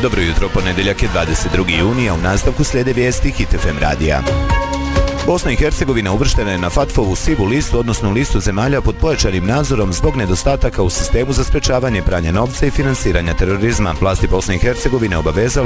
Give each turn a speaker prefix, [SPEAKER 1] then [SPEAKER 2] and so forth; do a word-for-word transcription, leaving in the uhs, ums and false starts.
[SPEAKER 1] Dobro jutro, ponedjeljak je dvadeset drugi juni, a u nastavku slijede vijesti Hit F M radija. Bosna i Hercegovina uvrštena je na FATF-ovu sivu listu, odnosno listu zemalja pod pojačanim nadzorom zbog nedostataka u sistemu za sprečavanje pranja novca i finansiranja terorizma. Vlasti Bosne i Hercegovine obavezale